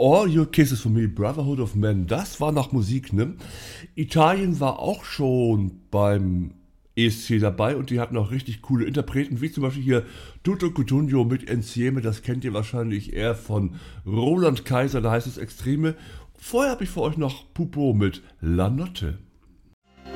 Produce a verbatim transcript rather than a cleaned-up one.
All Your Kisses for Me, Brotherhood of Men, das war nach Musik, ne? Italien war auch schon beim E S C dabei und die hatten auch richtig coole Interpreten, wie zum Beispiel hier Tutto Cutugno mit Insieme, das kennt ihr wahrscheinlich eher von Roland Kaiser, da heißt es Extreme. Vorher habe ich für euch noch Pupo mit La Notte.